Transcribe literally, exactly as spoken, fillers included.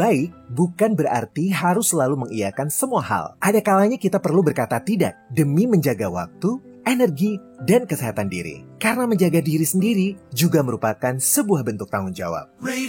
baik bukan berarti harus selalu mengiyakan semua hal. Ada kalanya kita perlu berkata tidak demi menjaga waktu, energi, dan kesehatan diri. Karena menjaga diri sendiri juga merupakan sebuah bentuk tanggung jawab.